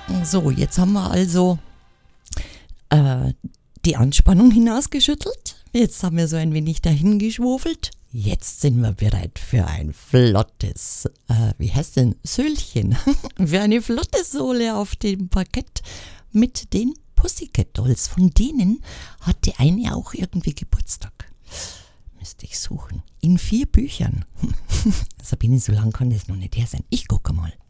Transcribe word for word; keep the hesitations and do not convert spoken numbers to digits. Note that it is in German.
So, jetzt haben wir also äh, die Anspannung hinausgeschüttelt. Jetzt haben wir so ein wenig dahingeschwofelt. Jetzt sind wir bereit für ein flottes, äh, wie heißt denn, Söhlchen. Für eine flotte Sohle auf dem Parkett mit den Pussycat Dolls. Von denen hatte eine auch irgendwie Geburtstag. Müsste ich suchen. In vier Büchern. Sabine, so lang kann das noch nicht her sein. Ich gucke mal.